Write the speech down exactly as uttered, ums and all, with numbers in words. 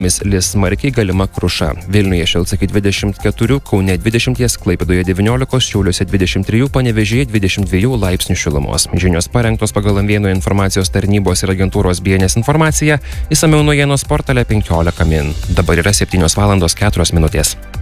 lis smarkiai, galima kruša. Vilniuje šils iki dvidešimt keturių, Kaune dvidešimt, Klaipėdoje devyniolika, Šiauliuose dvidešimt trijų, Panevėžyje dvidešimt dviejų laipsnių šilumos. Žinios parengtos pagal Lamvėnų informacijos tarnybos ir agentūros B N S informaciją, išsamiau naujienos portale penkiolika min. Dabar yra septynios valandos keturios minutės.